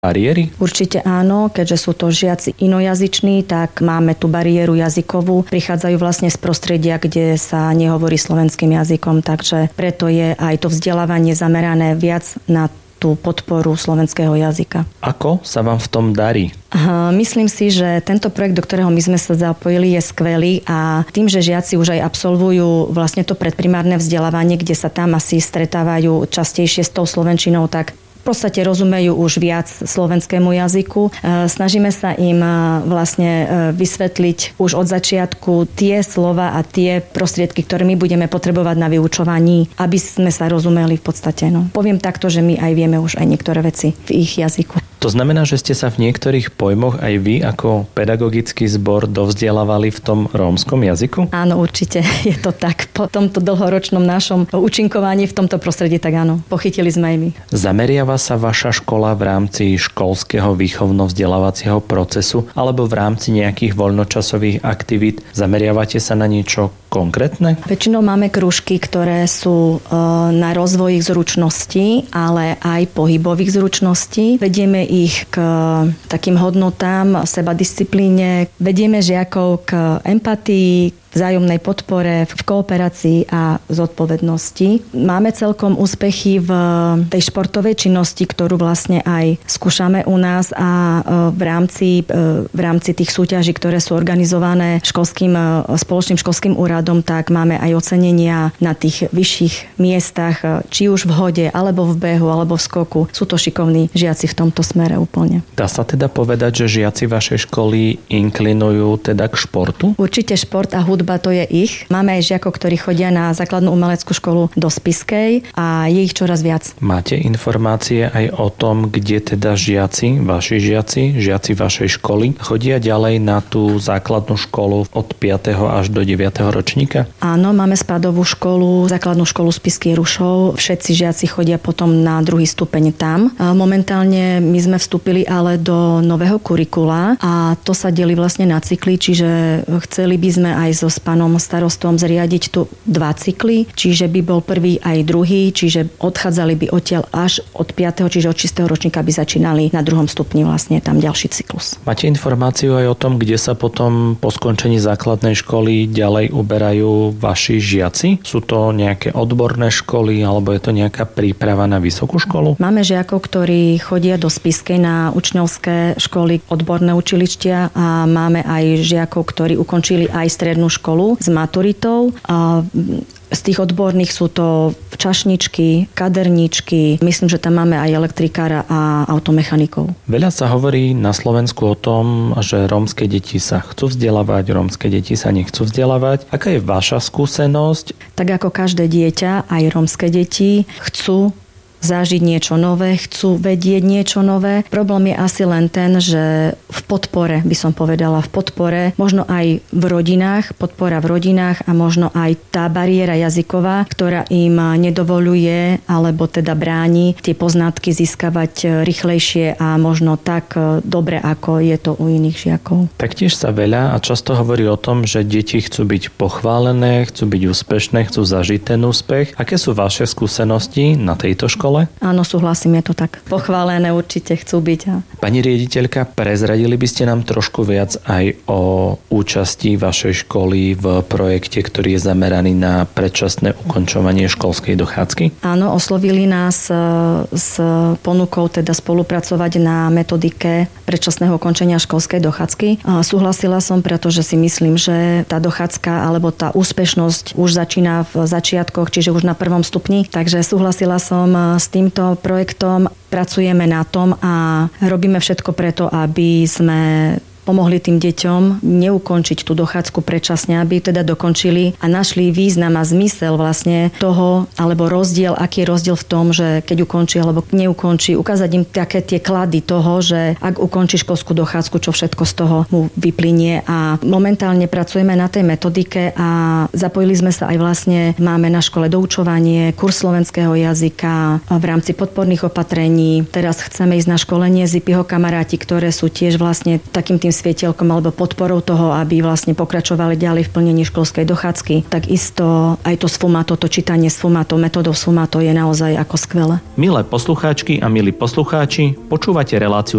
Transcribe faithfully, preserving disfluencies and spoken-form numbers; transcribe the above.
bariéry? Určite áno, keďže sú to žiaci inojazyční, tak máme tú bariéru jazykovú. Prichádzajú vlastne z prostredia, kde sa nehovorí slovenským jazykom, takže preto je aj to vzdelávanie zamerané viac na tú podporu slovenského jazyka. Ako sa vám v tom darí? Myslím si, že tento projekt, do ktorého my sme sa zapojili, je skvelý a tým, že žiaci už aj absolvujú vlastne to predprimárne vzdelávanie, kde sa tam asi stretávajú častejšie s tou slovenčinou, tak v podstate rozumejú už viac slovenskému jazyku. Snažíme sa im vlastne vysvetliť už od začiatku tie slova a tie prostriedky, ktoré my budeme potrebovať na vyučovaní, aby sme sa rozumeli v podstate. No. Poviem takto, že my aj vieme už aj niektoré veci v ich jazyku. To znamená, že ste sa v niektorých pojmoch aj vy ako pedagogický zbor dovzdelávali v tom rómskom jazyku? Áno, určite je to tak. Po tomto dlhoročnom našom účinkovaní v tomto prostredí, tak áno, pochytili sme aj my. Zameriava sa vaša škola v rámci školského výchovno-vzdelávacieho procesu alebo v rámci nejakých voľnočasových aktivít? Zameriavate sa na niečo konkrétne? Väčšinou máme krúžky, ktoré sú na rozvoj ich zručností, ale aj pohybových zručností. Vedieme ich k takým hodnotám, sebadisciplíne. Vedieme žiakov k empatii, vzájomnej podpore, v kooperácii a zodpovednosti. Máme celkom úspechy v tej športovej činnosti, ktorú vlastne aj skúšame u nás a v rámci, v rámci tých súťaží, ktoré sú organizované školským, spoločným školským úradom, tak máme aj ocenenia na tých vyšších miestach, či už v hode, alebo v behu, alebo v skoku. Sú to šikovní žiaci v tomto smere úplne. Dá sa teda povedať, že žiaci vašej školy inklinujú teda k športu? Určite šport a hudba, to je ich. Máme aj žiakov, ktorí chodia na základnú umeleckú školu do Spišskej a je ich čoraz viac. Máte informácie aj o tom, kde teda žiaci, vaši žiaci, žiaci vašej školy chodia ďalej na tú základnú školu od piateho až do deviateho ročníka? Áno, máme spádovú školu, základnú školu Spišských Rušov. Všetci žiaci chodia potom na druhý stupeň tam. Momentálne my sme vstúpili ale do nového kurikula a to sa delí vlastne na cykly, čiže chceli by sme aj so s pánom starostom zriadiť tu dva cykly, čiže by bol prvý aj druhý, čiže odchádzali by odtiaľ až od piateho čiže od čistého ročníka by začínali na druhom stupni vlastne tam ďalší cyklus. Máte informáciu aj o tom, kde sa potom po skončení základnej školy ďalej uberajú vaši žiaci? Sú to nejaké odborné školy alebo je to nejaká príprava na vysokú školu? Máme žiakov, ktorí chodia do Spišskej na učňovské školy, odborné učilištia a máme aj žiakov, ktorí ukončili aj strednú školu s maturitou. A z tých odborných sú to čašničky, kaderníčky. Myslím, že tam máme aj elektrikára a automechanikov. Veľa sa hovorí na Slovensku o tom, že rómske deti sa chcú vzdelávať, rómske deti sa nechcú vzdelávať. Aká je vaša skúsenosť? Tak ako každé dieťa, aj rómske deti chcú zažiť niečo nové, chcú vedieť niečo nové. Problém je asi len ten, že v podpore, by som povedala, v podpore, možno aj v rodinách, podpora v rodinách a možno aj tá bariéra jazyková, ktorá im nedovoľuje alebo teda bráni tie poznatky získavať rýchlejšie a možno tak dobre, ako je to u iných žiakov. Taktiež sa veľa a často hovorí o tom, že deti chcú byť pochválené, chcú byť úspešné, chcú zažiť ten úspech. Aké sú vaše skúsenosti na tejto škole? Áno, súhlasím, je to tak. Pochválené určite chcú byť. A... Pani riaditeľka, prezradili by ste nám trošku viac aj o účasti vašej školy v projekte, ktorý je zameraný na predčasné ukončovanie školskej dochádzky? Áno, oslovili nás s ponukou teda spolupracovať na metodike predčasného ukončenia školskej dochádzky. Súhlasila som, pretože si myslím, že tá dochádzka alebo tá úspešnosť už začína v začiatkoch, čiže už na prvom stupni. Takže súhlasila som s týmto projektom, pracujeme na tom a robíme všetko preto, aby sme pomohli tým deťom neukončiť tú dochádzku predčasne, aby teda dokončili a našli význam a zmysel vlastne toho, alebo rozdiel, aký je rozdiel v tom, že keď ukončí alebo neukončí, ukázať im také tie klady toho, že ak ukončí školskú dochádzku, čo všetko z toho mu vyplynie a momentálne pracujeme na tej metodike a zapojili sme sa aj vlastne, máme na škole doučovanie, kurz slovenského jazyka v rámci podporných opatrení. Teraz chceme ísť na školenie Zipiho kamaráti, ktoré sú tiež vlastne takým tým takým svietelkom alebo podporou toho, aby vlastne pokračovali ďalej v plnení školskej dochádzky. Takisto aj to sfumato, to čítanie sfumato, metodou sfumato je naozaj ako skvelé. Milé poslucháčky a milí poslucháči, počúvate reláciu